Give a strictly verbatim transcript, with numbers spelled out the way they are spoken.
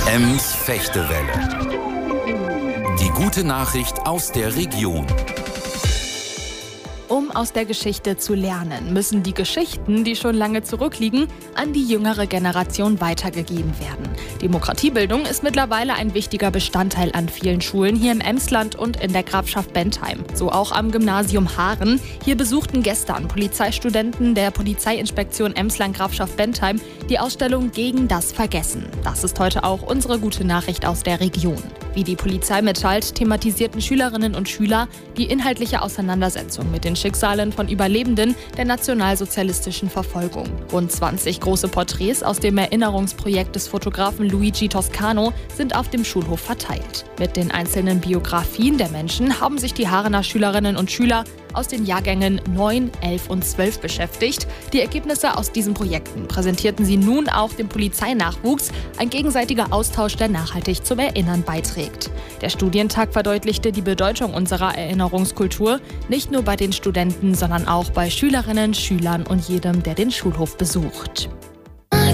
Ems Fechtewelle. Die gute Nachricht aus der Region. Um aus der Geschichte zu lernen, müssen die Geschichten, die schon lange zurückliegen, an die jüngere Generation weitergegeben werden. Demokratiebildung ist mittlerweile ein wichtiger Bestandteil an vielen Schulen hier im Emsland und in der Grafschaft Bentheim. So auch am Gymnasium Haaren. Hier besuchten gestern Polizeistudenten der Polizeiinspektion Emsland-Grafschaft Bentheim die Ausstellung Gegen das Vergessen. Das ist heute auch unsere gute Nachricht aus der Region. Wie die Polizei mitteilt, thematisierten Schülerinnen und Schüler die inhaltliche Auseinandersetzung mit den Schicksalen von Überlebenden der nationalsozialistischen Verfolgung. Rund zwanzig große Porträts aus dem Erinnerungsprojekt des Fotografen Luigi Toscano sind auf dem Schulhof verteilt. Mit den einzelnen Biografien der Menschen haben sich die Haarener Schülerinnen und Schüler aus den Jahrgängen neun, elf und zwölf beschäftigt. Die Ergebnisse aus diesen Projekten präsentierten sie nun auch dem Polizeinachwuchs, ein gegenseitiger Austausch, der nachhaltig zum Erinnern beiträgt. Der Studientag verdeutlichte die Bedeutung unserer Erinnerungskultur, nicht nur bei den Studenten, sondern auch bei Schülerinnen, Schülern und jedem, der den Schulhof besucht.